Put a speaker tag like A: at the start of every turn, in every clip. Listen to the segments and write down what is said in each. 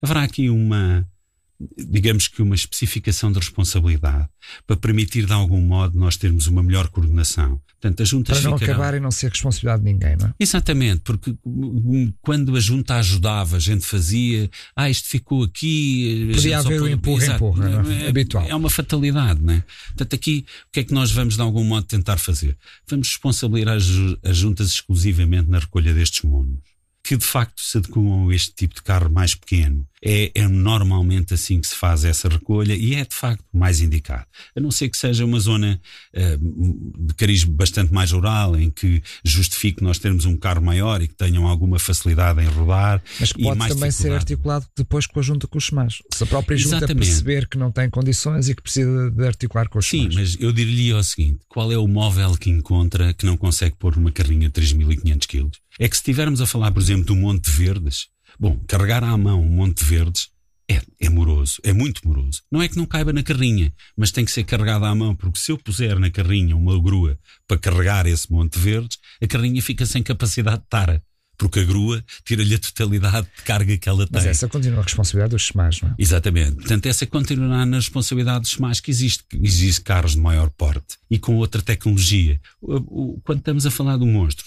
A: Haverá aqui digamos que uma especificação de responsabilidade para permitir de algum modo nós termos uma melhor coordenação. Portanto, as juntas
B: para não acabar e não ser responsabilidade de ninguém, não é?
A: Exatamente, porque quando a junta ajudava, a gente fazia, isto ficou aqui...
B: Podia haver o empurra, habitual.
A: É uma fatalidade, não é? Portanto, aqui, o que é que nós vamos de algum modo tentar fazer? Vamos responsabilizar as juntas exclusivamente na recolha destes monos, que de facto se adequam a este tipo de carro mais pequeno. É normalmente assim que se faz essa recolha e é de facto mais indicado. A não ser que seja uma zona de cariz bastante mais rural, em que justifique nós termos um carro maior e que tenham alguma facilidade em rodar.
B: Mas que pode também ser articulado depois com a junta com os SEMAS. Se a própria junta perceber que não tem condições e que precisa de articular com os SEMAS.
A: Sim, mas eu diria o seguinte: qual é o móvel que encontra que não consegue pôr numa carrinha de 3.500 kg? É que se estivermos a falar, por exemplo, do Monte Verdes, bom, carregar à mão um Monte Verdes é moroso, é muito moroso. Não é que não caiba na carrinha, mas tem que ser carregado à mão, porque se eu puser na carrinha uma grua para carregar esse Monte Verdes, a carrinha fica sem capacidade de tara, porque a grua tira-lhe a totalidade de carga que ela tem.
B: Mas essa continua a responsabilidade dos SEMAS, não é?
A: Exatamente. Portanto, essa continuará na responsabilidade dos SEMAS, que existe carros de maior porte e com outra tecnologia. Quando estamos a falar do monstro,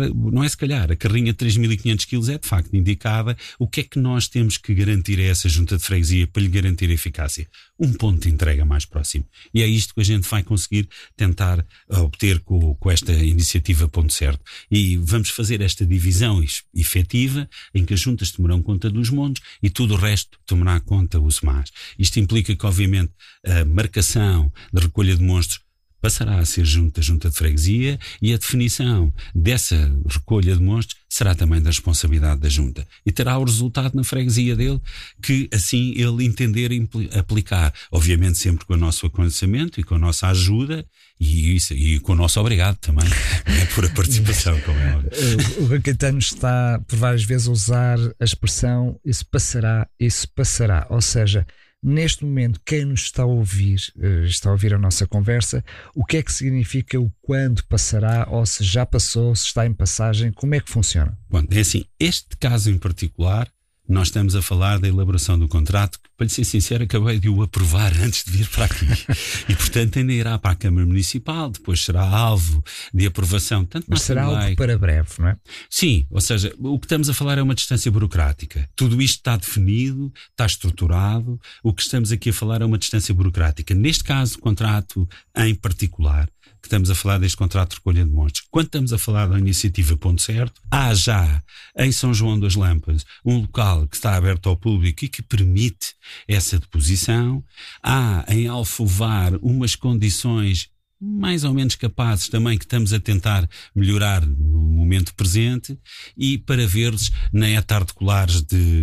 A: a carrinha de 3.500 kg é de facto indicada. O que é que nós temos que garantir a essa junta de freguesia para lhe garantir a eficácia? Um ponto de entrega mais próximo. E é isto que a gente vai conseguir tentar obter com esta iniciativa Ponto Certo. E vamos fazer esta divisão efetiva, em que as juntas tomarão conta dos montes e tudo o resto tomará conta o SEMAS. Isto implica que, obviamente, a marcação da recolha de monstros passará a ser junta de freguesia e a definição dessa recolha de monstros será também da responsabilidade da junta. E terá o resultado na freguesia dele, que assim ele entender e aplicar. Obviamente sempre com o nosso aconselhamento e com a nossa ajuda e com o nosso obrigado também por a participação, como é óbvio.
B: O Rui Caetano está por várias vezes a usar a expressão isso passará. Ou seja, neste momento, quem nos está a ouvir a nossa conversa, o que é que significa o quando passará, ou se já passou, se está em passagem, como é que funciona?
A: Bom, é assim, este caso em particular, nós estamos a falar da elaboração do contrato, que, para lhe ser sincero, acabei de o aprovar antes de vir para aqui. E, portanto, ainda irá para a Câmara Municipal, depois será alvo de aprovação.
B: Mas será algo para breve, não é?
A: Sim, ou seja, o que estamos a falar é uma distância burocrática. Tudo isto está definido, está estruturado. O que estamos aqui a falar é uma distância burocrática. Neste caso, o contrato em particular, que estamos a falar deste contrato de recolha de monstros. Quando estamos a falar da iniciativa Ponto Certo, há já em São João das Lâmpadas um local que está aberto ao público e que permite essa deposição. Há em Alfovar umas condições mais ou menos capazes também que estamos a tentar melhorar no momento presente, e para Verdes na ETA Articulares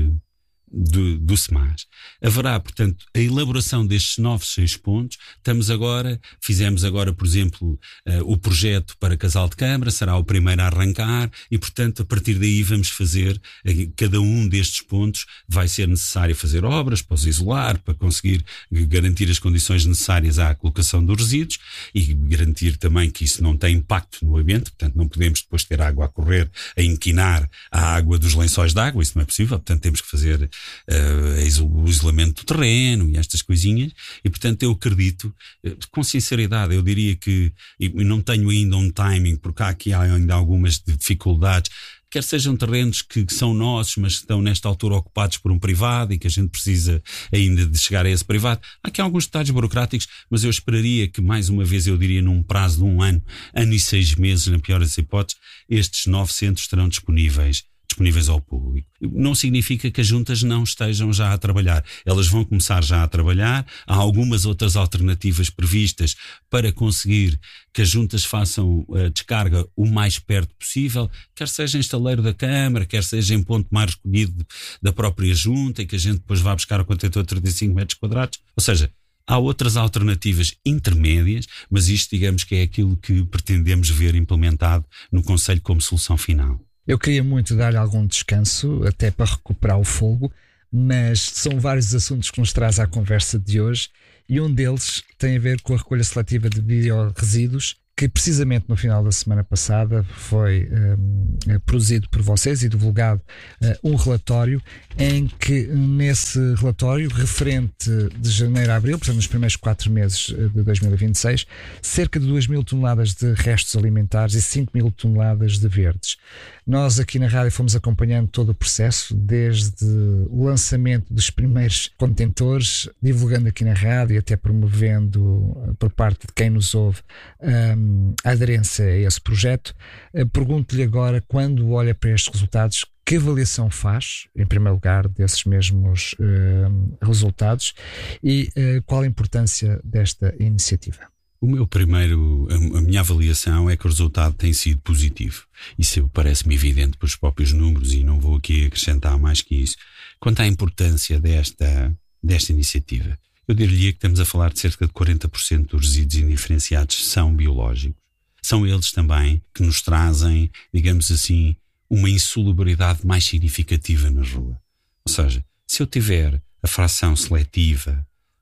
A: do SEMAS. Haverá, portanto, a elaboração destes novos 6 pontos. Fizemos agora, por exemplo, o projeto para Casal de Câmara, será o primeiro a arrancar e, portanto, a partir daí vamos fazer, cada um destes pontos vai ser necessário fazer obras para os isolar, para conseguir garantir as condições necessárias à colocação dos resíduos e garantir também que isso não tem impacto no ambiente. Portanto, não podemos depois ter água a correr, a inquinar a água dos lençóis de água, isso não é possível. Portanto, temos que fazer o isolamento do terreno e estas coisinhas, e portanto eu acredito, com sinceridade, eu diria que, e não tenho ainda um timing, porque há aqui ainda algumas dificuldades, quer sejam terrenos que são nossos, mas que estão nesta altura ocupados por um privado e que a gente precisa ainda de chegar a esse privado. Há aqui alguns detalhes burocráticos, mas eu esperaria que, mais uma vez, eu diria num prazo de 1 ano e 6 meses, na pior das hipóteses, estes 9 centros estarão disponíveis ao público. Não significa que as juntas não estejam já a trabalhar. Elas vão começar já a trabalhar. Há algumas outras alternativas previstas para conseguir que as juntas façam a descarga o mais perto possível, quer seja em estaleiro da Câmara, quer seja em ponto mais recolhido da própria junta, e que a gente depois vá buscar o contentor de 35 metros quadrados. Ou seja, há outras alternativas intermédias, mas isto, digamos, que é aquilo que pretendemos ver implementado no Conselho como solução final.
B: Eu queria muito dar-lhe algum descanso, até para recuperar o fogo, mas são vários assuntos que nos traz à conversa de hoje, e um deles tem a ver com a recolha seletiva de biorresíduos que precisamente no final da semana passada foi produzido por vocês e divulgado um relatório em que, nesse relatório, referente de janeiro a abril, portanto nos primeiros 4 meses de 2026, cerca de 2.000 toneladas de restos alimentares e 5.000 toneladas de verdes. Nós aqui na rádio fomos acompanhando todo o processo, desde o lançamento dos primeiros contentores, divulgando aqui na rádio e até promovendo por parte de quem nos ouve a aderência a esse projeto. Pergunto-lhe agora, quando olha para estes resultados, que avaliação faz, em primeiro lugar, desses mesmos resultados e qual a importância desta iniciativa?
A: A minha avaliação é que o resultado tem sido positivo. Isso parece-me evidente pelos próprios números e não vou aqui acrescentar mais que isso. Quanto à importância desta iniciativa, eu diria que estamos a falar de cerca de 40% dos resíduos indiferenciados são biológicos. São eles também que nos trazem, digamos assim, uma insalubridade mais significativa na rua. Ou seja, se eu tiver a fração seletiva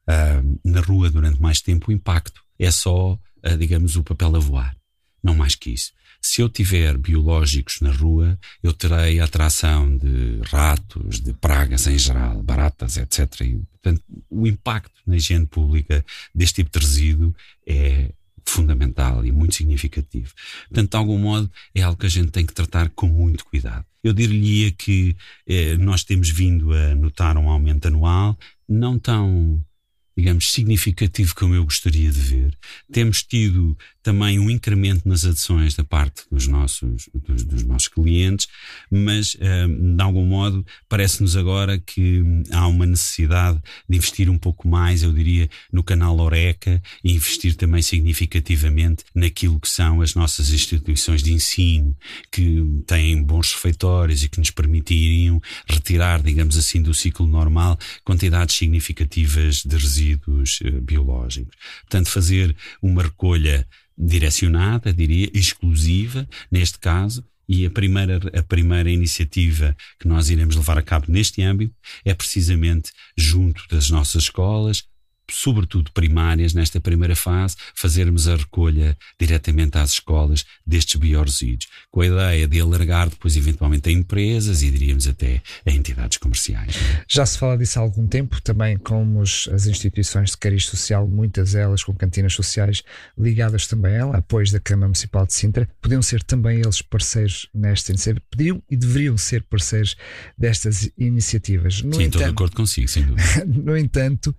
A: na rua durante mais tempo, o impacto é só, digamos, o papel a voar. Não mais que isso. Se eu tiver biológicos na rua, eu terei a atração de ratos, de pragas em geral, baratas, etc. E, portanto, o impacto na higiene pública deste tipo de resíduo é fundamental e muito significativo. Portanto, de algum modo, é algo que a gente tem que tratar com muito cuidado. Eu diria que nós temos vindo a notar um aumento anual, não tão, digamos, significativo como eu gostaria de ver. Temos tido também um incremento nas adesões da parte dos nossos clientes, mas, de algum modo, parece-nos agora que há uma necessidade de investir um pouco mais, eu diria, no canal Horeca e investir também significativamente naquilo que são as nossas instituições de ensino, que têm bons refeitórios e que nos permitiriam retirar, digamos assim, do ciclo normal quantidades significativas de resíduos biológicos. Portanto, fazer uma recolha direcionada, diria, exclusiva, neste caso, e a primeira iniciativa que nós iremos levar a cabo neste âmbito é precisamente junto das nossas escolas, sobretudo primárias, nesta primeira fase, fazermos a recolha diretamente às escolas destes biorresíduos, com a ideia de alargar depois eventualmente a empresas e diríamos até a entidades comerciais.
B: Já se fala disso há algum tempo, também como as instituições de cariz social, muitas delas com cantinas sociais ligadas também a ela, apoios da Câmara Municipal de Sintra, podiam ser também eles parceiros nesta iniciativa, podiam e deveriam ser parceiros destas iniciativas.
A: Sim, estou de acordo consigo, sem dúvida.
B: No entanto,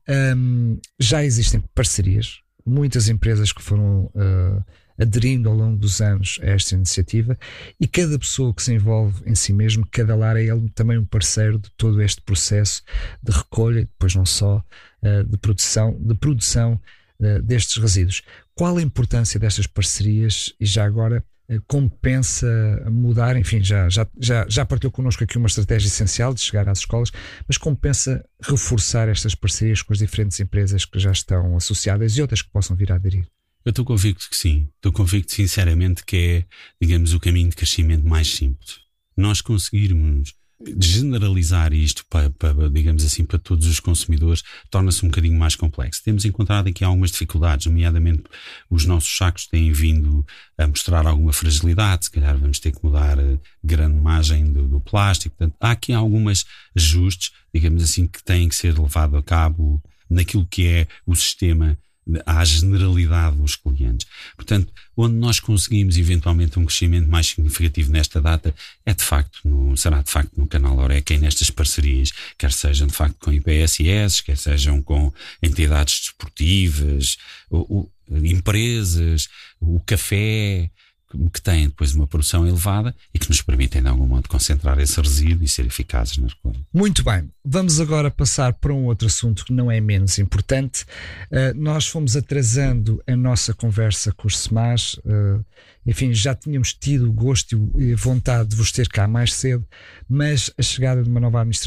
B: já existem parcerias, muitas empresas que foram aderindo ao longo dos anos a esta iniciativa, e cada pessoa que se envolve em si mesmo, cada lar é ele também um parceiro de todo este processo de recolha e depois não só de produção destes resíduos. Qual a importância destas parcerias e já agora compensa mudar, enfim, já partilhou connosco aqui uma estratégia essencial de chegar às escolas, mas compensa reforçar estas parcerias com as diferentes empresas que já estão associadas e outras que possam vir a aderir?
A: Eu estou convicto que sim. Estou convicto sinceramente que é, digamos, o caminho de crescimento mais simples. Nós conseguirmos generalizar isto para, digamos assim, para todos os consumidores, torna-se um bocadinho mais complexo. Temos encontrado aqui algumas dificuldades, nomeadamente os nossos sacos têm vindo a mostrar alguma fragilidade, se calhar vamos ter que mudar a granulagem do plástico. Portanto, há aqui alguns ajustes, digamos assim, que têm que ser levados a cabo naquilo que é o sistema à generalidade dos clientes. Portanto, onde nós conseguimos eventualmente um crescimento mais significativo nesta data será de facto no canal Horeca e nestas parcerias, quer sejam de facto com IPSS, quer sejam com entidades desportivas, empresas, o café, que têm depois uma produção elevada e que nos permitem de algum modo concentrar esse resíduo e ser eficazes na recolha.
B: Muito bem, vamos agora passar para um outro assunto que não é menos importante. Nós fomos atrasando a nossa conversa com os SEMAS, enfim, já tínhamos tido o gosto e vontade de vos ter cá mais cedo, mas a chegada de uma nova administração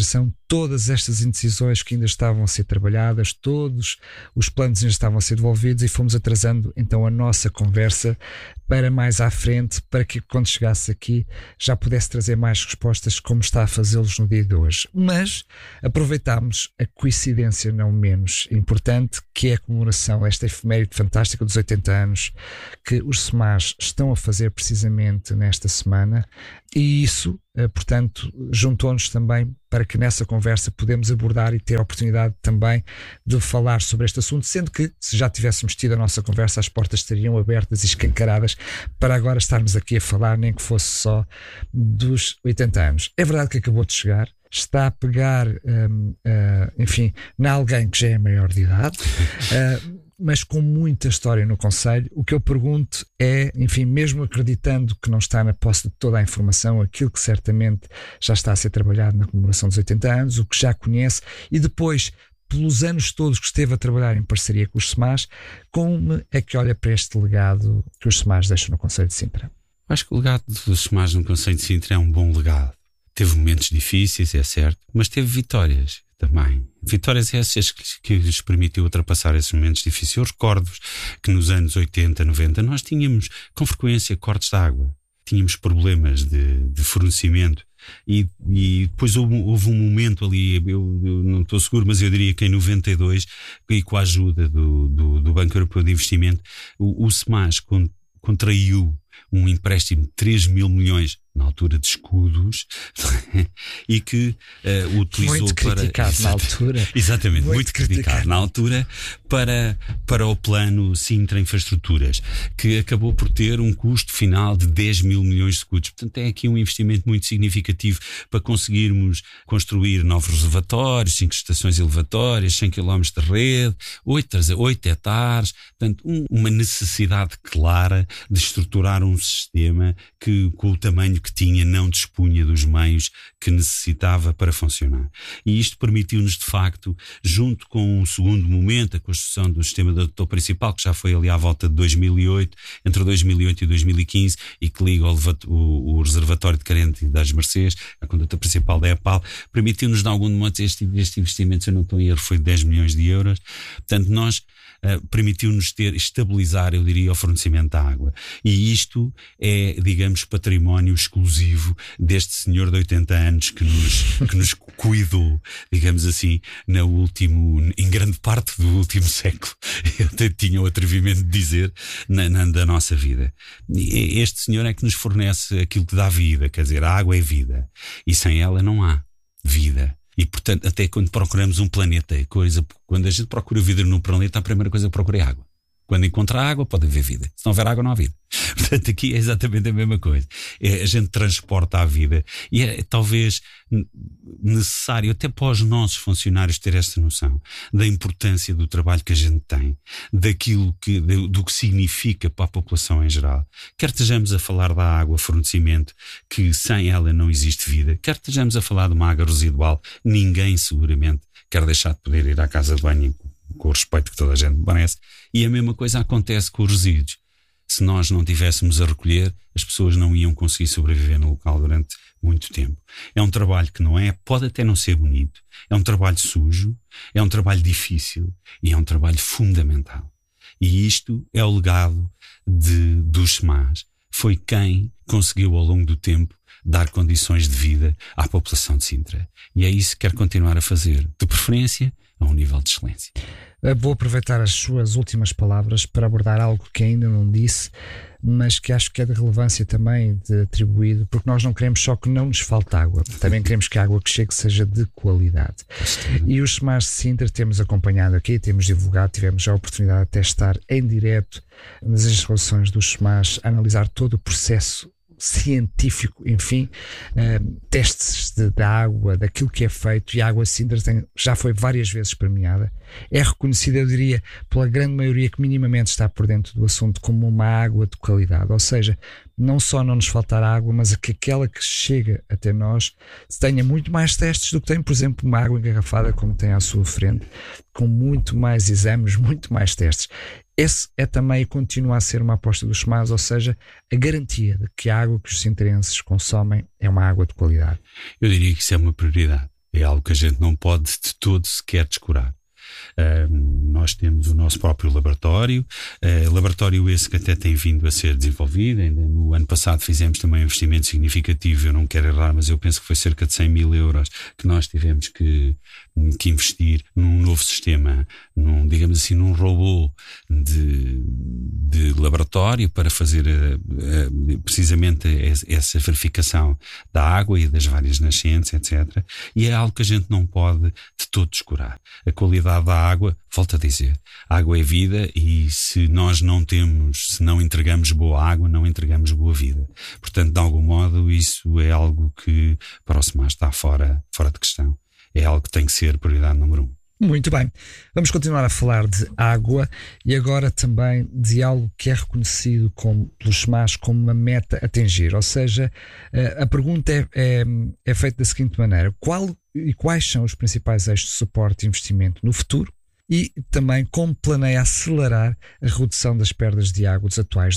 B: todas estas indecisões que ainda estavam a ser trabalhadas, todos os planos ainda estavam a ser devolvidos, e fomos atrasando então a nossa conversa para mais à frente, para que quando chegasse aqui já pudesse trazer mais respostas, como está a fazê-los no dia de hoje. Mas aproveitámos a coincidência não menos importante, que é a comemoração, esta efeméride fantástica dos 80 anos que os SMAS estão a fazer precisamente nesta semana, e isso, portanto, juntou-nos também para que nessa conversa podemos abordar e ter a oportunidade também de falar sobre este assunto, sendo que, se já tivéssemos tido a nossa conversa, as portas estariam abertas e escancaradas para agora estarmos aqui a falar, nem que fosse só dos 80 anos. É verdade que acabou de chegar, está a pegar, enfim, na alguém que já é maior de idade, mas com muita história no concelho. O que eu pergunto é, enfim, mesmo acreditando que não está na posse de toda a informação, aquilo que certamente já está a ser trabalhado na comemoração dos 80 anos, o que já conhece, e depois, pelos anos todos que esteve a trabalhar em parceria com os SMAS, como é que olha para este legado que os SMAS deixam no concelho de Sintra?
A: Acho que o legado dos SMAS no concelho de Sintra é um bom legado. Teve momentos difíceis, é certo, mas teve vitórias também. Vitórias essas que lhes permitiu ultrapassar esses momentos difíceis. Eu recordo-vos que nos anos 80, 90, nós tínhamos com frequência cortes de água. Tínhamos problemas de fornecimento. E depois houve um momento ali, eu não estou seguro, mas eu diria que em 92, e com a ajuda do Banco Europeu de Investimento, o SMAS contraiu um empréstimo de 3 mil milhões na altura de escudos e que utilizou
B: muito criticado na altura.
A: Exatamente, muito criticado na altura para o plano Sintra Infraestruturas, que acabou por ter um custo final de 10 mil milhões de escudos. Portanto, é aqui um investimento muito significativo para conseguirmos construir novos reservatórios, 5 estações elevatórias, 100 km de rede, 8 hectares. Portanto, uma necessidade clara de estruturar um sistema que, com o tamanho que tinha, não dispunha dos meios que necessitava para funcionar. E isto permitiu-nos, de facto, junto com um segundo momento, a construção do sistema de adutor principal, que já foi ali à volta de 2008, entre 2008 e 2015, e que liga o reservatório de Carente das Mercês, a conduta principal da EPAL, permitiu-nos, de algum modo, este investimento, se eu não estou em erro, foi de 10 milhões de euros. Portanto, permitiu-nos estabilizar, eu diria, o fornecimento da água. E isto é, digamos, património exclusivo deste senhor de 80 anos que nos cuidou, digamos assim, em grande parte do último século. Eu até tinha o atrevimento de dizer, da nossa vida. Este senhor é que nos fornece aquilo que dá vida, quer dizer, a água é vida. E sem ela não há vida. E, portanto, até quando procuramos um planeta, quando a gente procura vida num planeta, a primeira coisa que procura é água. Quando encontra água, pode haver vida. Se não houver água, não há vida. Portanto, aqui é exatamente a mesma coisa. A gente transporta a vida. E é talvez necessário, até para os nossos funcionários, ter esta noção da importância do trabalho que a gente tem, do que significa para a população em geral. Quer estejamos a falar da água, fornecimento, que sem ela não existe vida, quer estejamos a falar de uma água residual, ninguém seguramente quer deixar de poder ir à casa de banho com o respeito que toda a gente merece. E a mesma coisa acontece com os resíduos. Se nós não tivéssemos a recolher, as pessoas não iam conseguir sobreviver no local durante muito tempo. É um trabalho que pode até não ser bonito, é um trabalho sujo, é um trabalho difícil e é um trabalho fundamental. E isto é o legado dos SMAS. Foi quem conseguiu ao longo do tempo dar condições de vida à população de Sintra. E é isso que quero continuar a fazer, de preferência a um nível de excelência.
B: Vou aproveitar as suas últimas palavras para abordar algo que ainda não disse, mas que acho que é de relevância também de atribuído, porque nós não queremos só que não nos falte água, também queremos que a água que chegue seja de qualidade. E os SMAS de Sintra temos acompanhado aqui, temos divulgado, tivemos a oportunidade de até estar em direto nas instalações dos SMAS, a analisar todo o processo científico, enfim, testes da água, daquilo que é feito, e a água de Sintra já foi várias vezes premiada, é reconhecida, eu diria, pela grande maioria que minimamente está por dentro do assunto como uma água de qualidade, ou seja, não só não nos faltar água, mas que aquela que chega até nós tenha muito mais testes do que tem, por exemplo, uma água engarrafada como tem à sua frente, com muito mais exames, muito mais testes. Esse é também e continua a ser uma aposta dos SMAS, ou seja, a garantia de que a água que os sintrenses consomem é uma água de qualidade.
A: Eu diria que isso é uma prioridade. É algo que a gente não pode de todo sequer descurar. Nós temos o nosso próprio laboratório, laboratório esse que até tem vindo a ser desenvolvido. Ainda no ano passado fizemos também um investimento significativo, eu não quero errar, mas eu penso que foi cerca de 100 mil euros que nós tivemos que investir num novo sistema, digamos assim, num robô de laboratório para fazer precisamente essa verificação da água e das várias nascentes, etc. E é algo que a gente não pode de todo descurar. A qualidade da água, volto a dizer, a água é vida, e se nós se não entregamos boa água, não entregamos boa vida. Portanto, de algum modo, isso é algo que para o SEMAR está fora de questão. É algo que tem que ser prioridade número 1.
B: Muito bem. Vamos continuar a falar de água e agora também de algo que é reconhecido pelos SEMAR como uma meta a atingir. Ou seja, a pergunta é feita da seguinte maneira: quais são os principais eixos de suporte e investimento no futuro? E também como planeia acelerar a redução das perdas de água dos atuais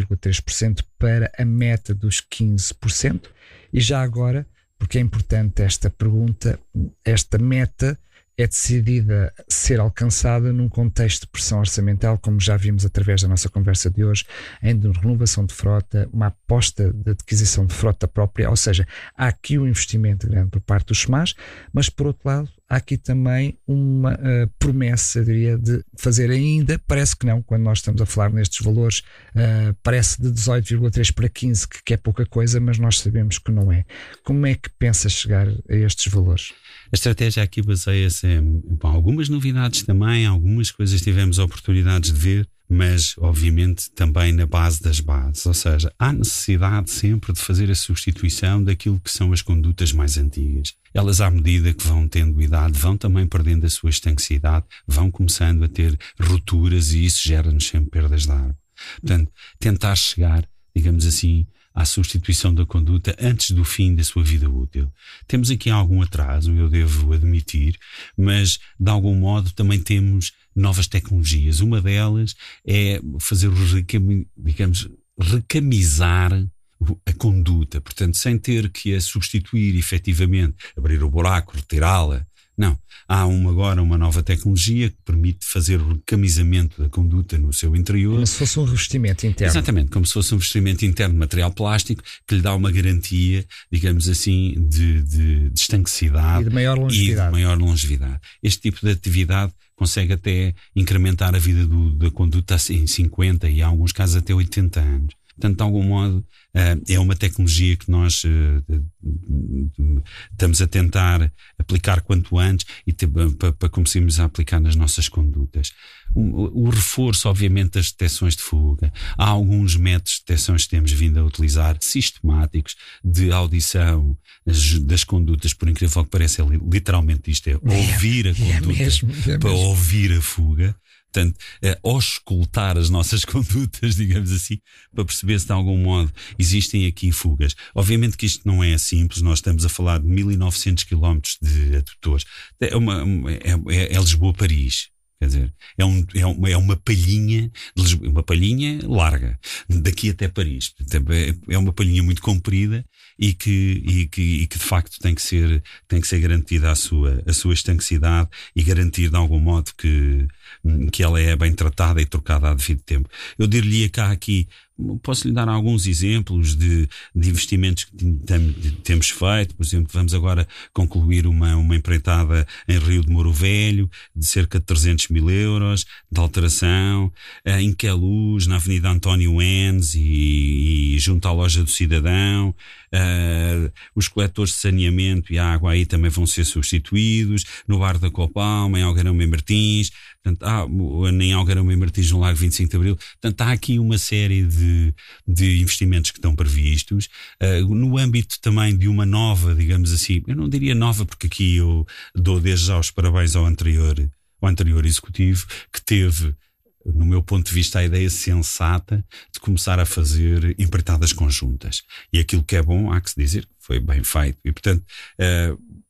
B: 18,3% para a meta dos 15%? E já agora, porque é importante esta pergunta, esta meta é decidida a ser alcançada num contexto de pressão orçamental, como já vimos através da nossa conversa de hoje, em renovação de frota, uma aposta de adquisição de frota própria, ou seja, há aqui um investimento grande por parte dos SEMAR, mas por outro lado há aqui também uma promessa, eu diria, de fazer ainda, parece que não, quando nós estamos a falar nestes valores, parece de 18,3 para 15, que é pouca coisa, mas nós sabemos que não é. Como é que pensa chegar a estes valores?
A: A estratégia aqui baseia-se em algumas novidades também, algumas coisas tivemos oportunidades de ver, mas obviamente também na base das bases, ou seja, há necessidade sempre de fazer a substituição daquilo que são as condutas mais antigas. Elas, à medida que vão tendo idade, vão também perdendo a sua estanquicidade, vão começando a ter rupturas e isso gera-nos sempre perdas de água. Portanto, tentar chegar, digamos assim, à substituição da conduta antes do fim da sua vida útil. Temos aqui algum atraso, eu devo admitir, mas de algum modo também temos novas tecnologias. Uma delas é fazer, recamisar a conduta, portanto, sem ter que a substituir efetivamente, abrir o buraco, retirá-la. Não, há agora uma nova tecnologia que permite fazer o recamisamento da conduta no seu interior.
B: Como se fosse um revestimento interno.
A: Exatamente, como se fosse um revestimento interno de material plástico que lhe dá uma garantia, digamos assim, de estanquicidade
B: e de maior longevidade.
A: Este tipo de atividade consegue até incrementar a vida da conduta em 50 e, em alguns casos, até 80 anos. Portanto, de algum modo, é uma tecnologia que nós estamos a tentar aplicar quanto antes e para começarmos a aplicar nas nossas condutas. O reforço, obviamente, das detecções de fuga. Há alguns métodos de detecções que temos vindo a utilizar, sistemáticos, de audição das condutas, por incrível que pareça, literalmente isto é ouvir a conduta para ouvir a fuga. Portanto, auscultar as nossas condutas, digamos assim, para perceber se de algum modo existem aqui fugas. Obviamente que isto não é simples, nós estamos a falar de 1900 km de adutores. É Lisboa-Paris. Quer dizer, é uma palhinha de Lisboa, uma palhinha larga, daqui até Paris. É uma palhinha muito comprida e que de facto tem que ser garantida a sua estanquicidade e garantir de algum modo que ela é bem tratada e trocada a devido tempo. Eu dir-lhe cá aqui, posso lhe dar alguns exemplos de investimentos que temos feito. Por exemplo, vamos agora concluir uma empreitada em Rio de Moro Velho de cerca de 300 mil euros de alteração, em Queluz, na Avenida António Enes e junto à Loja do Cidadão. Os coletores de saneamento e água aí também vão ser substituídos, no Bar da Copalma, em Algarão e Martins, em Algarão e Martins, no Largo 25 de Abril. Portanto, há aqui uma série de investimentos que estão previstos, no âmbito também de uma nova, digamos assim, eu não diria nova, porque aqui eu dou desde já os parabéns ao anterior executivo, que teve, no meu ponto de vista, a ideia sensata de começar a fazer empreitadas conjuntas. E aquilo que é bom, há que se dizer que foi bem feito. E, portanto,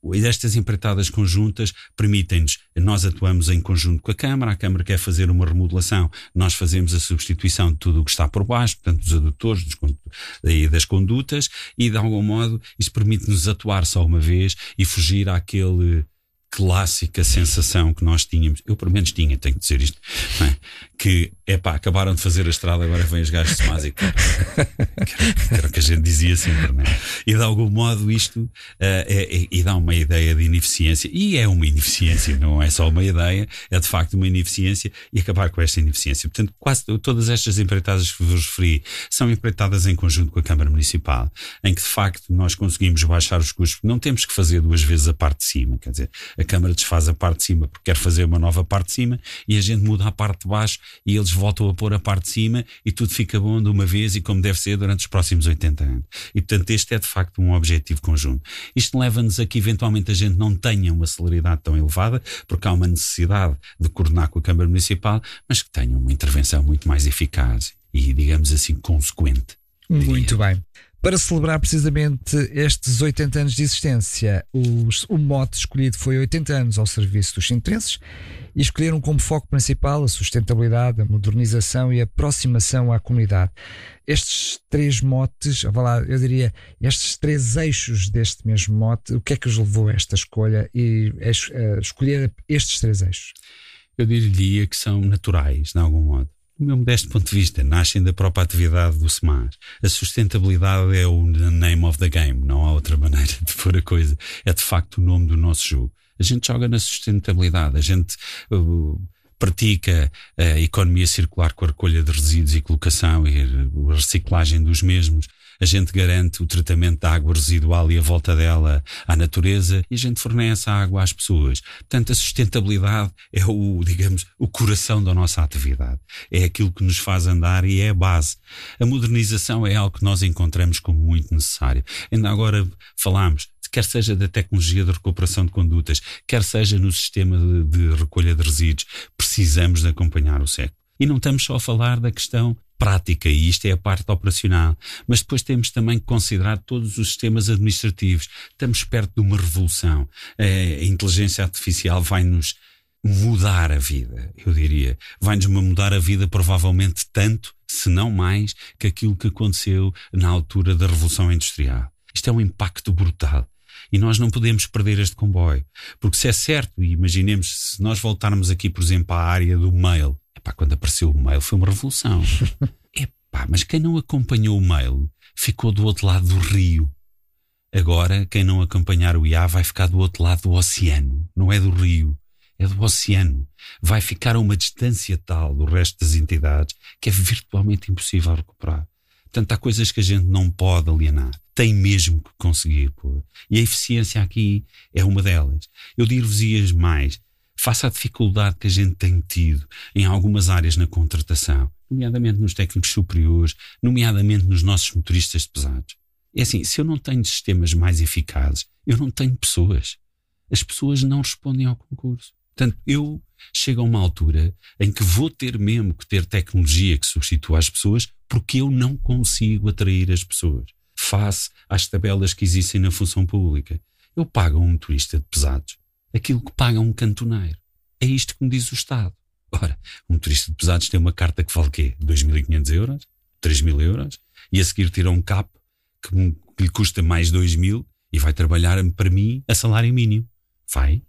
A: Estas empreitadas conjuntas permitem-nos, nós atuamos em conjunto com a Câmara quer fazer uma remodelação, nós fazemos a substituição de tudo o que está por baixo, portanto dos adutores e das condutas, e de algum modo isso permite-nos atuar só uma vez e fugir àquele clássica sensação que nós tínhamos, eu pelo menos tinha, tenho que dizer isto, não é? Que acabaram de fazer a estrada, agora vêm os gajos de Semase, que era o que a gente dizia sempre, não é? E de algum modo isto e dá uma ideia de ineficiência, e é uma ineficiência, não é só uma ideia, é de facto uma ineficiência, e acabar com esta ineficiência. Portanto, quase todas estas empreitadas que vos referi são empreitadas em conjunto com a Câmara Municipal, em que de facto nós conseguimos baixar os custos, não temos que fazer duas vezes a parte de cima, quer dizer, a Câmara desfaz a parte de cima porque quer fazer uma nova parte de cima, e a gente muda a parte de baixo e eles voltam a pôr a parte de cima, e tudo fica bom de uma vez e como deve ser durante os próximos 80 anos. E portanto este é de facto um objetivo conjunto. Isto leva-nos a que eventualmente a gente não tenha uma celeridade tão elevada, porque há uma necessidade de coordenar com a Câmara Municipal, mas que tenha uma intervenção muito mais eficaz e, digamos assim, consequente.
B: Muito bem. Para celebrar precisamente estes 80 anos de existência, o mote escolhido foi 80 anos ao serviço dos sintenses, e escolheram como foco principal a sustentabilidade, a modernização e a aproximação à comunidade. Estes três motes, eu diria, estes três eixos deste mesmo mote, o que é que os levou a esta escolha e a escolher estes três eixos?
A: Eu diria que são naturais, de algum modo. Do meu modesto ponto de vista, nascem da própria atividade do SEMAS. A sustentabilidade é o name of the game, não há outra maneira de pôr a coisa. É de facto o nome do nosso jogo. A gente joga na sustentabilidade, a gente pratica a economia circular com a recolha de resíduos e colocação e a reciclagem dos mesmos. A gente garante o tratamento da água residual e a volta dela à natureza, e a gente fornece a água às pessoas. Portanto, a sustentabilidade é o coração da nossa atividade. É aquilo que nos faz andar e é a base. A modernização é algo que nós encontramos como muito necessário. Ainda agora falámos, quer seja da tecnologia de recuperação de condutas, quer seja no sistema de recolha de resíduos, precisamos de acompanhar o século. E não estamos só a falar da questão prática, e isto é a parte operacional, mas depois temos também que considerar todos os sistemas administrativos. Estamos perto de uma revolução. A inteligência artificial vai-nos mudar a vida, eu diria. Vai-nos mudar a vida provavelmente tanto, se não mais, que aquilo que aconteceu na altura da Revolução Industrial. Isto é um impacto brutal. E nós não podemos perder este comboio. Porque se é certo, e imaginemos, se nós voltarmos aqui, por exemplo, à área do mail, quando apareceu o mail foi uma revolução. Mas quem não acompanhou o mail ficou do outro lado do rio. Agora, quem não acompanhar o IA vai ficar do outro lado do oceano. Não é do rio, é do oceano. Vai ficar a uma distância tal do resto das entidades que é virtualmente impossível recuperar. Portanto, há coisas que a gente não pode alienar. Tem mesmo que conseguir pôr. E a eficiência aqui é uma delas. Eu dir-vos-ias mais. Face à dificuldade que a gente tem tido em algumas áreas na contratação, nomeadamente nos técnicos superiores, nomeadamente nos nossos motoristas de pesados. É assim, se eu não tenho sistemas mais eficazes, eu não tenho pessoas. As pessoas não respondem ao concurso. Portanto, eu chego a uma altura em que vou ter mesmo que ter tecnologia que substitua as pessoas, porque eu não consigo atrair as pessoas face às tabelas que existem na função pública. Eu pago a um motorista de pesados aquilo que paga um cantoneiro. É isto que me diz o Estado. Ora, um motorista de pesados tem uma carta que vale quê? 2.500 euros? 3.000 euros? E a seguir tira um CAP que lhe custa mais 2.000 e vai trabalhar para mim a salário mínimo. Vai?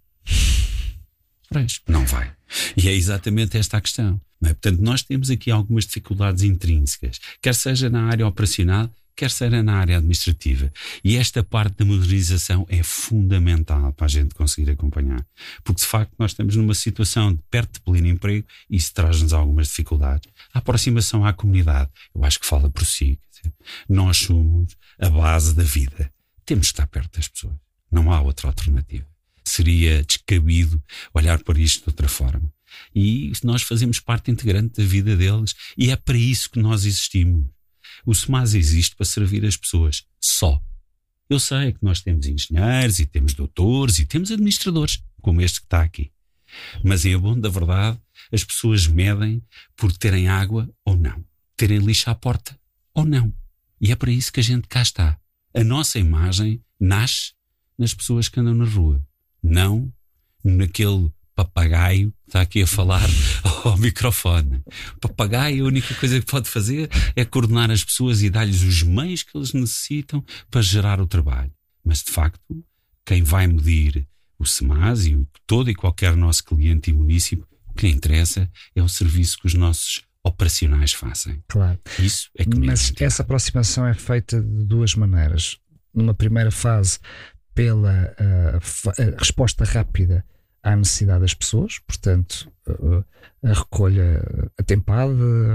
A: Pois, não vai. E é exatamente esta a questão. Não é? Portanto, nós temos aqui algumas dificuldades intrínsecas, quer seja na área operacional, quer seja na área administrativa. E esta parte da modernização é fundamental para a gente conseguir acompanhar. Porque, de facto, nós estamos numa situação de perto de pleno emprego e isso traz-nos algumas dificuldades. A aproximação à comunidade, eu acho que fala por si. Quer dizer, nós somos a base da vida. Temos de estar perto das pessoas. Não há outra alternativa. Seria descabido olhar para isto de outra forma. E nós fazemos parte integrante da vida deles e é para isso que nós existimos. O SEMAS existe para servir as pessoas, só. Eu sei que nós temos engenheiros e temos doutores e temos administradores, como este que está aqui. Mas em abono da verdade, as pessoas medem por terem água ou não, terem lixo à porta ou não. E é para isso que a gente cá está. A nossa imagem nasce nas pessoas que andam na rua, não naquele papagaio que está aqui a falar ao microfone. O papagaio, a única coisa que pode fazer é coordenar as pessoas e dar-lhes os meios que eles necessitam para gerar o trabalho. Mas, de facto, quem vai medir o SEMAS e todo e qualquer nosso cliente e município, o que lhe interessa é o serviço que os nossos operacionais fazem.
B: Claro.
A: Isso é que me
B: Mas
A: interessa.
B: essa aproximação é feita de duas maneiras. Numa primeira fase, pela resposta rápida à necessidade das pessoas, portanto, a recolha atempada,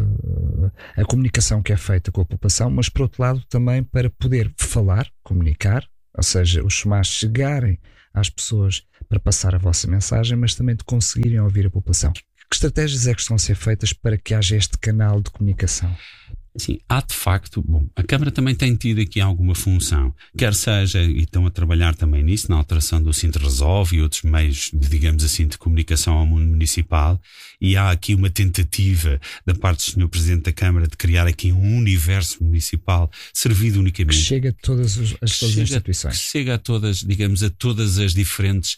B: a comunicação que é feita com a população, mas por outro lado também para poder falar, comunicar, ou seja, os SEMAS chegarem às pessoas para passar a vossa mensagem, mas também de conseguirem ouvir a população. Que estratégias é que estão a ser feitas para que haja este canal de comunicação?
A: Sim, há de facto, bom, a Câmara também tem tido aqui alguma função, quer seja, e estão a trabalhar também nisso, na alteração do Sintra-Resolve e outros meios, digamos assim, de comunicação ao mundo municipal, e há aqui uma tentativa da parte do Sr. Presidente da Câmara de criar aqui um universo municipal servido unicamente.
B: Que chega a todas as instituições.
A: Que chega a todas, digamos, a todas as diferentes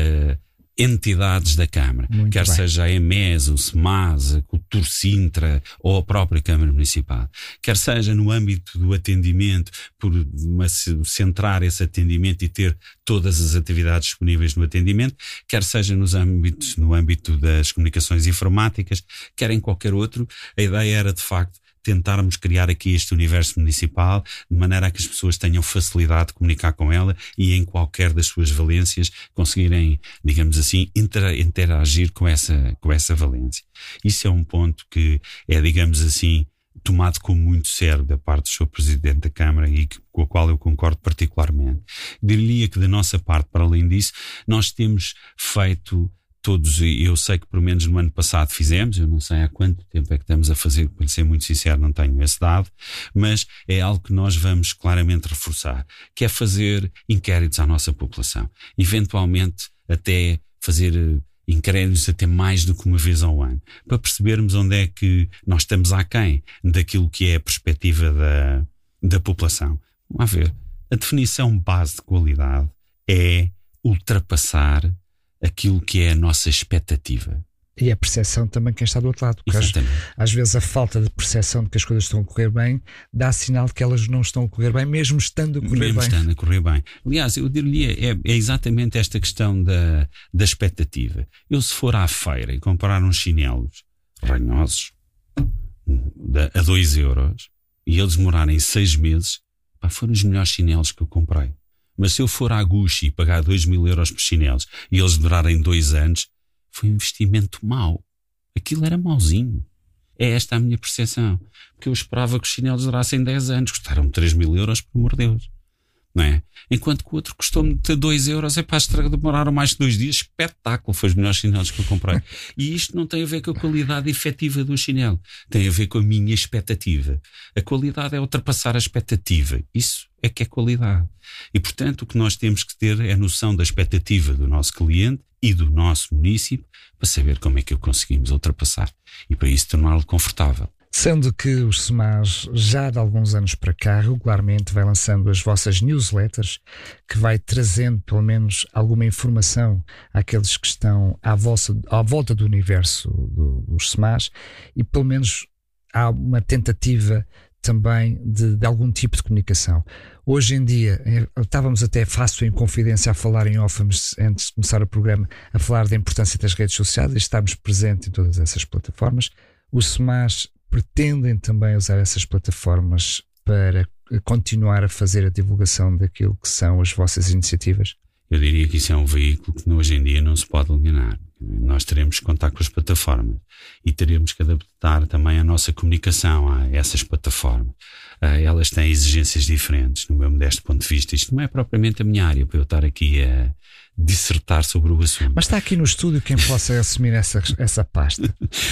A: entidades da Câmara,
B: Muito
A: quer
B: bem.
A: seja a EMES, o SEMAS, a Cultura Sintra ou a própria Câmara Municipal, quer seja no âmbito do atendimento, por centrar esse atendimento e ter todas as atividades disponíveis no atendimento, quer seja no âmbito das comunicações informáticas, quer em qualquer outro, a ideia era de facto tentarmos criar aqui este universo municipal de maneira a que as pessoas tenham facilidade de comunicar com ela e em qualquer das suas valências conseguirem, digamos assim, interagir com essa valência. Isso é um ponto que é, digamos assim, tomado como muito sério da parte do Sr. Presidente da Câmara e com a qual eu concordo particularmente. Diria que da nossa parte, para além disso, nós temos feito todos, eu sei que pelo menos no ano passado fizemos, eu não sei há quanto tempo é que estamos a fazer, para ser muito sincero não tenho esse dado, mas é algo que nós vamos claramente reforçar, que é fazer inquéritos à nossa população, eventualmente até fazer inquéritos até mais do que uma vez ao ano, para percebermos onde é que nós estamos aquém daquilo que é a perspectiva da população. Vamos ver, a definição base de qualidade é ultrapassar aquilo que é a nossa expectativa.
B: E a percepção também quem está do outro lado. Porque às vezes a falta de percepção de que as coisas estão a correr bem dá sinal de que elas não estão a correr bem, mesmo estando a correr bem.
A: Aliás, eu diria, é exatamente esta questão da expectativa. Eu se for à feira e comprar uns chinelos ranhosos a 2 euros e eles demorarem 6 meses, foram os melhores chinelos que eu comprei. Mas se eu for à Gucci e pagar 2.000 euros por chinelos e eles durarem 2 anos, foi um investimento mau. Aquilo era mauzinho. É esta a minha percepção. Porque eu esperava que os chinelos durassem 10 anos. Custaram-me 3.000 euros, por amor de Deus. Não é? Enquanto que o outro custou-me 2 euros, demoraram mais de 2 dias. Espetáculo, foi os melhores chinelos que eu comprei. E isto não tem a ver com a qualidade efetiva do chinelo. Tem a ver com a minha expectativa. A qualidade é ultrapassar a expectativa. Isso é que é qualidade. E, portanto, o que nós temos que ter é a noção da expectativa do nosso cliente e do nosso município para saber como é que o conseguimos ultrapassar. E para isso torná-lo confortável.
B: Sendo que os SEMAS já de alguns anos para cá regularmente vai lançando as vossas newsletters, que vai trazendo pelo menos alguma informação àqueles que estão à volta do universo dos SEMAS, e pelo menos há uma tentativa também de algum tipo de comunicação. Hoje em dia, estávamos até fácil em confidência a falar em off, antes de começar o programa, a falar da importância das redes sociais, e estamos presentes em todas essas plataformas. Os SEMAS pretendem também usar essas plataformas para continuar a fazer a divulgação daquilo que são as vossas iniciativas?
A: Eu diria que isso é um veículo que hoje em dia não se pode eliminar. Nós teremos que contar com as plataformas e teremos que adaptar também a nossa comunicação a essas plataformas. Elas têm exigências diferentes, no meu modesto ponto de vista. Isto não é propriamente a minha área para eu estar aqui a dissertar sobre o assunto.
B: Mas está aqui no estúdio quem possa assumir essa pasta.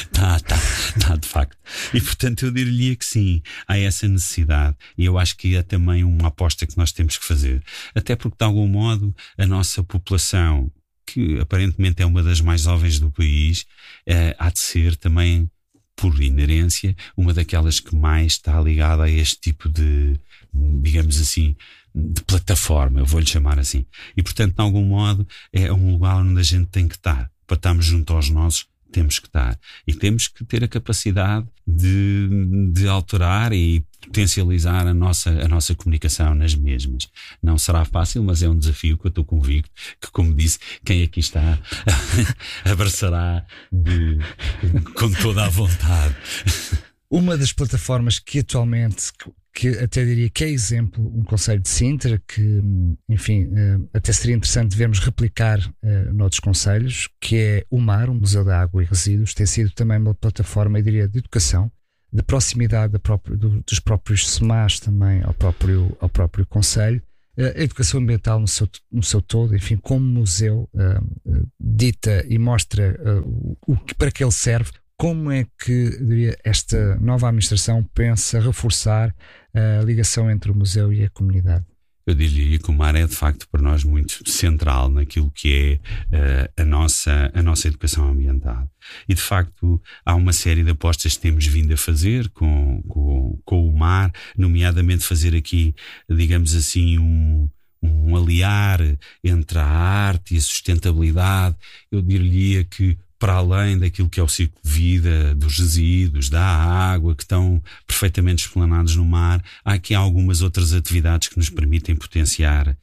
A: Está, de facto. E portanto eu diria que sim, há essa necessidade, e eu acho que é também uma aposta que nós temos que fazer. Até porque, de algum modo, a nossa população, que aparentemente é uma das mais jovens do país, há de ser também, por inerência, uma daquelas que mais está ligada a este tipo de, digamos assim, plataforma, eu vou-lhe chamar assim. E, portanto, de algum modo, é um lugar onde a gente tem que estar. Para estarmos junto aos nossos, temos que estar. E temos que ter a capacidade de alterar e potencializar a nossa comunicação nas mesmas. Não será fácil, mas é um desafio que eu estou convicto que, como disse, quem aqui está abraçará com toda a vontade.
B: Uma das plataformas que atualmente, que até diria que é exemplo, um concelho de Sintra, que, enfim, até seria interessante vermos replicar noutros concelhos, que é o MAR, o Museu da Água e Resíduos, tem sido também uma plataforma, eu diria, de educação, de proximidade dos próprios SEMAs também ao próprio concelho, a educação ambiental no seu todo, enfim, como museu, dita e mostra para que ele serve. Como é que, diria, esta nova administração pensa reforçar a ligação entre o museu e a comunidade?
A: Eu diria que o MAR é de facto para nós muito central naquilo que é a nossa educação ambiental. E de facto há uma série de apostas que temos vindo a fazer com o MAR, nomeadamente fazer aqui, digamos assim, um aliar entre a arte e a sustentabilidade. Eu diria que para além daquilo que é o ciclo de vida dos resíduos, da água, que estão perfeitamente explanados no mar, há aqui algumas outras atividades que nos permitem potenciar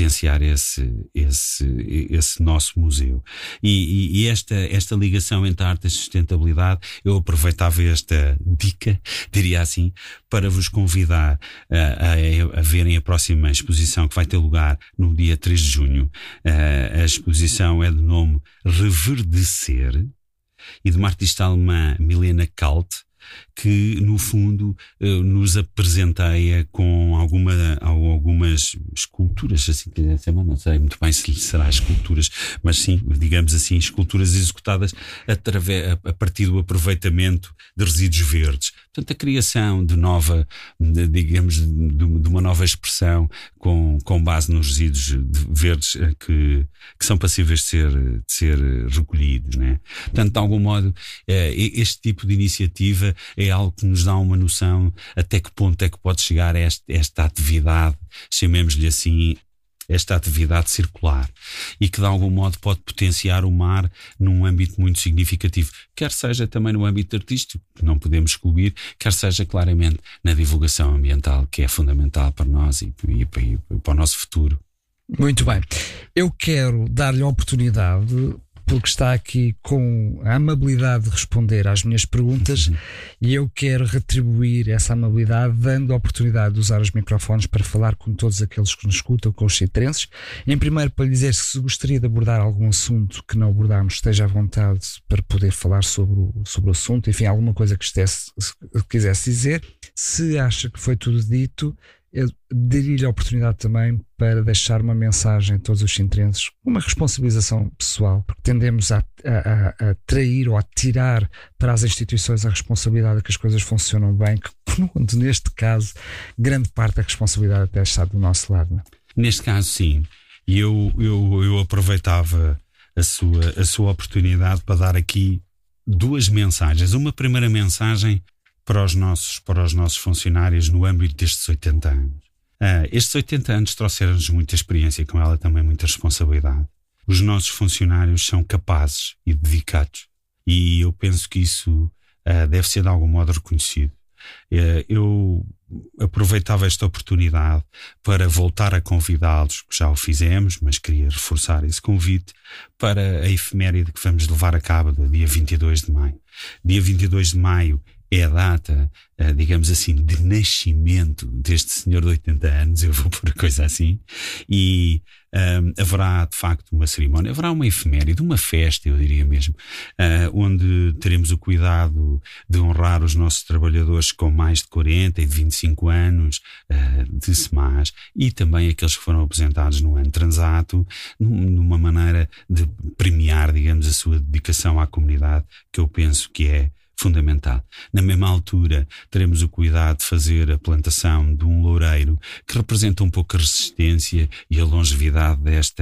A: esse nosso museu. E esta ligação entre a arte e a sustentabilidade, eu aproveitava esta dica, diria assim, para vos convidar a verem a próxima exposição que vai ter lugar no dia 3 de junho. A exposição é de nome Reverdecer e de uma artista alemã, Milena Kalt, que no fundo nos apresenteia com algumas esculturas, assim, não sei muito bem se será esculturas, mas sim, digamos assim, esculturas executadas a partir do aproveitamento de resíduos verdes. Portanto, a criação de uma nova expressão com base nos resíduos verdes que são passíveis de ser recolhidos, né? Portanto, de algum modo, este tipo de iniciativa é algo que nos dá uma noção até que ponto é que pode chegar esta atividade, chamemos-lhe assim, esta atividade circular, e que de algum modo pode potenciar o mar num âmbito muito significativo, quer seja também no âmbito artístico, que não podemos excluir, quer seja claramente na divulgação ambiental, que é fundamental para nós e para o nosso futuro.
B: Muito bem. Eu quero dar-lhe a oportunidade, porque está aqui com a amabilidade de responder às minhas perguntas, e eu quero retribuir essa amabilidade dando a oportunidade de usar os microfones para falar com todos aqueles que nos escutam, com os sitrenses. Em primeiro, para lhe dizer se gostaria de abordar algum assunto que não abordámos, esteja à vontade para poder falar sobre o assunto, enfim, alguma coisa que quisesse dizer. Se acha que foi tudo dito, eu daria-lhe a oportunidade também para deixar uma mensagem a todos os sintrenses, uma responsabilização pessoal, porque tendemos a trair ou a tirar para as instituições a responsabilidade de que as coisas funcionam bem, que neste caso grande parte da responsabilidade até está do nosso lado, não é?
A: Neste caso sim, e eu aproveitava a sua oportunidade para dar aqui duas mensagens. Uma primeira mensagem para os nossos funcionários no âmbito destes 80 anos. Estes 80 anos trouxeram-nos muita experiência, com ela também muita responsabilidade. Os nossos funcionários são capazes e dedicados, e eu penso que isso deve ser de algum modo reconhecido. Eu aproveitava esta oportunidade para voltar a convidá-los, que já o fizemos, mas queria reforçar esse convite para a efeméride que vamos levar a cabo do dia 22 de maio. Dia 22 de maio é a data, digamos assim, de nascimento deste senhor de 80 anos, eu vou pôr a coisa assim, e haverá de facto uma cerimónia, haverá uma efeméride, uma festa, eu diria mesmo, onde teremos o cuidado de honrar os nossos trabalhadores com mais de 40 e de 25 anos de SEMAS, e também aqueles que foram aposentados no ano transato, numa maneira de premiar, digamos, a sua dedicação à comunidade, que eu penso que é fundamental. Na mesma altura, teremos o cuidado de fazer a plantação de um loureiro que representa um pouco a resistência e a longevidade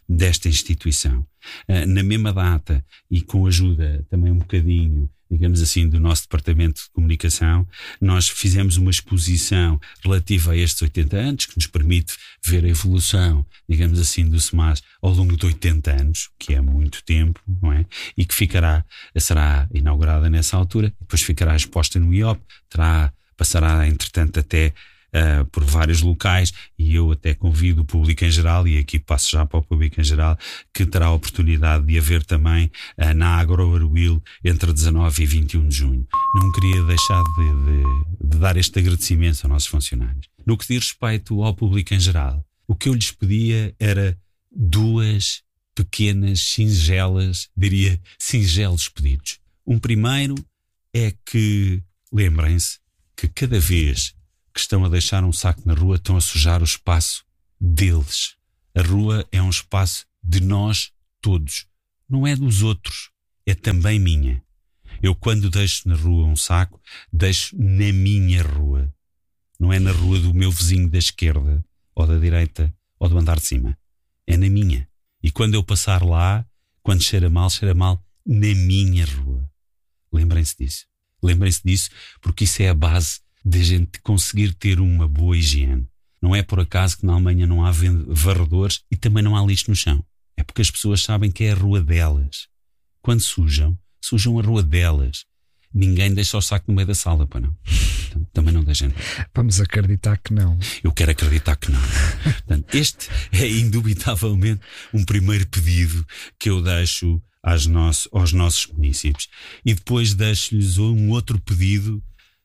A: desta instituição. Na mesma data, e com ajuda também um bocadinho, digamos assim, do nosso departamento de comunicação, nós fizemos uma exposição relativa a estes 80 anos, que nos permite ver a evolução, digamos assim, do SEMAS ao longo de 80 anos, que é muito tempo, não é? E que será inaugurada nessa altura, depois ficará exposta no IOP, passará, entretanto, até por vários locais, e eu até convido o público em geral, e aqui passo já para o público em geral, que terá a oportunidade de haver também na AgroArwil entre 19 e 21 de junho. Não queria deixar de dar este agradecimento aos nossos funcionários. No que diz respeito ao público em geral, o que eu lhes pedia era 2 pequenas, singelos pedidos. Um primeiro é que lembrem-se que cada vez que estão a deixar um saco na rua, estão a sujar o espaço deles. A rua é um espaço de nós todos. Não é dos outros. É também minha. Eu, quando deixo na rua um saco, deixo na minha rua. Não é na rua do meu vizinho da esquerda, ou da direita, ou do andar de cima. É na minha. E quando eu passar lá, quando cheira mal na minha rua. Lembrem-se disso. Lembrem-se disso, porque isso é a base de a gente conseguir ter uma boa higiene. Não é por acaso que na Alemanha não há varredores e também não há lixo no chão. É porque as pessoas sabem que é a rua delas. Quando sujam a rua delas. Ninguém deixa o saco no meio da sala, pá, não. Portanto, também não deixem.
B: Vamos acreditar que não.
A: Eu quero acreditar que não. Portanto, este é indubitavelmente um primeiro pedido que eu deixo aos nossos municípios. E depois deixo-lhes um outro pedido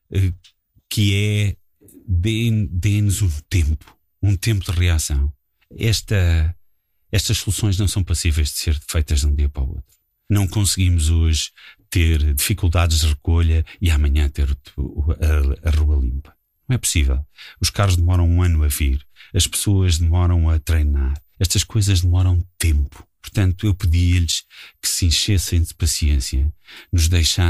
A: que é dê-nos um tempo de reação. Estas soluções não são passíveis de ser feitas de um dia para o outro. Não conseguimos hoje ter dificuldades de recolha e amanhã ter a rua limpa. Não é possível. Os carros demoram 1 ano a vir. As pessoas demoram a treinar. Estas coisas demoram tempo. Portanto, eu pedi-lhes que se enchessem de paciência, nos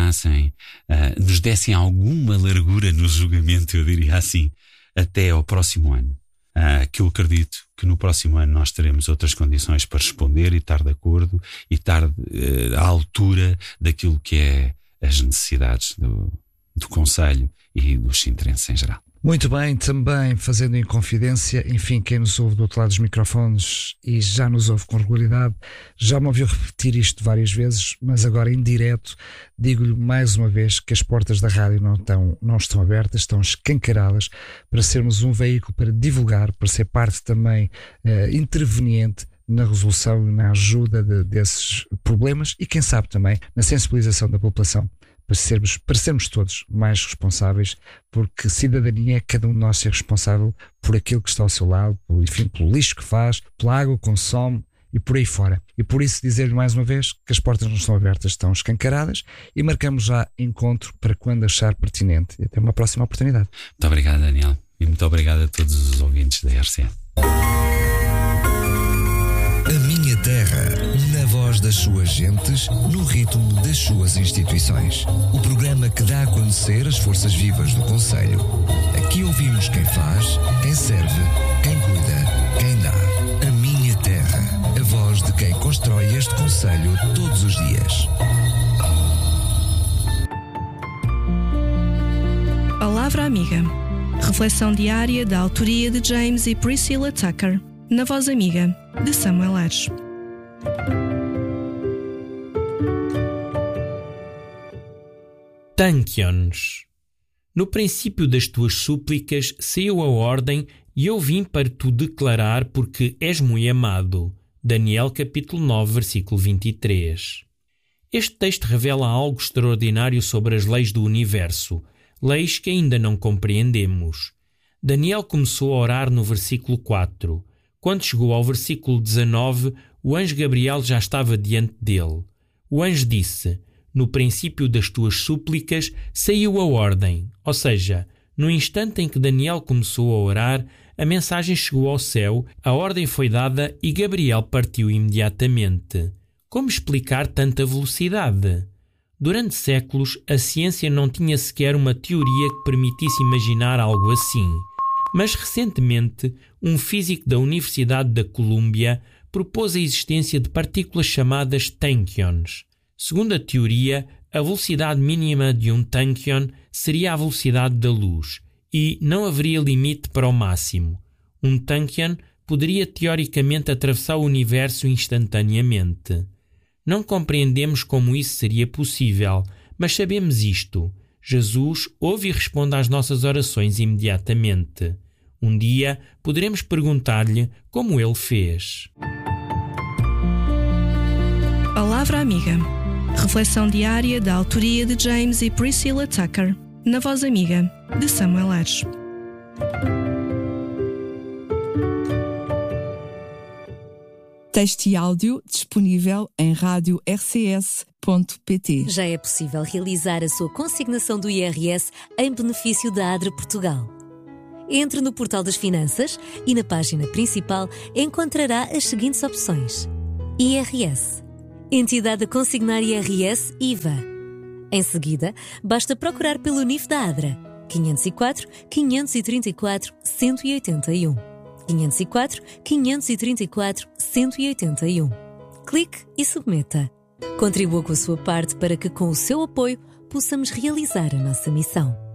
A: dessem alguma largura no julgamento, eu diria assim, até ao próximo ano. Que eu acredito que no próximo ano nós teremos outras condições para responder e estar de acordo e estar à altura daquilo que é as necessidades do Conselho e dos sintrenses em geral.
B: Muito bem, também fazendo em confidência, enfim, quem nos ouve do outro lado dos microfones e já nos ouve com regularidade, já me ouviu repetir isto várias vezes, mas agora em direto digo-lhe mais uma vez que as portas da rádio não estão abertas, estão escancaradas para sermos um veículo para divulgar, para ser parte também interveniente na resolução e na ajuda desses problemas e quem sabe também na sensibilização da população. Para sermos todos mais responsáveis, porque cidadania é cada um de nós ser responsável por aquilo que está ao seu lado, pelo lixo que faz, pela água que consome e por aí fora. E por isso dizer-lhe mais uma vez que as portas não estão abertas, estão escancaradas e marcamos já encontro para quando achar pertinente. E até uma próxima oportunidade.
A: Muito obrigado, Daniel, e muito obrigado a todos os ouvintes da RCN.
C: A minha terra, na voz das suas gentes, no ritmo das suas instituições. O programa que dá a conhecer as forças vivas do concelho. Aqui ouvimos quem faz, quem serve, quem cuida, quem dá. A minha terra, a voz de quem constrói este concelho todos os dias.
D: Palavra Amiga. Reflexão diária da autoria de James e Priscilla Tucker. Na Voz Amiga, de Samuel Ares.
E: Tanquions. No princípio das tuas súplicas saiu a ordem e eu vim para tu declarar porque és muito amado. Daniel capítulo 9, versículo 23. Este texto revela algo extraordinário sobre as leis do universo, leis que ainda não compreendemos. Daniel começou a orar no versículo 4. Quando chegou ao versículo 19, o anjo Gabriel já estava diante dele. O anjo disse: no princípio das tuas súplicas saiu a ordem. Ou seja, no instante em que Daniel começou a orar, a mensagem chegou ao céu, a ordem foi dada e Gabriel partiu imediatamente. Como explicar tanta velocidade? Durante séculos, a ciência não tinha sequer uma teoria que permitisse imaginar algo assim. Mas recentemente, um físico da Universidade da Colômbia propôs a existência de partículas chamadas tanquions. Segundo a teoria, a velocidade mínima de um tanquion seria a velocidade da luz e não haveria limite para o máximo. Um tanquion poderia teoricamente atravessar o universo instantaneamente. Não compreendemos como isso seria possível, mas sabemos isto. Jesus ouve e responde às nossas orações imediatamente. Um dia poderemos perguntar-lhe como ele fez.
D: Palavra Amiga. Reflexão diária da autoria de James e Priscilla Tucker, na Voz Amiga, de Samuel Ares.
F: Texto e áudio disponível em radio-rcs.pt.
G: Já é possível realizar a sua consignação do IRS em benefício da ADRA Portugal. Entre no portal das finanças e na página principal encontrará as seguintes opções: IRS, Entidade a consignar IRS IVA. Em seguida, basta procurar pelo NIF da ADRA 504 534 181. 504 534 181. Clique e submeta. Contribua com a sua parte para que, com o seu apoio, possamos realizar a nossa missão.